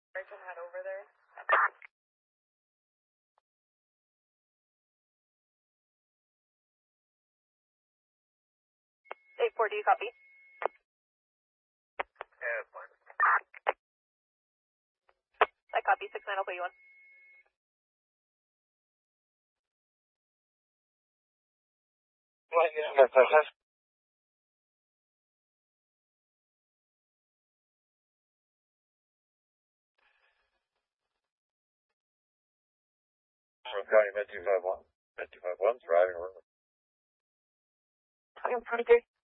I can head over there. 8-4, do you copy? Yeah, that's fine. I copy. 6-9, I'll put you on. What, you know, that's County Med 251. Med 251's driving around. I'm pretty good.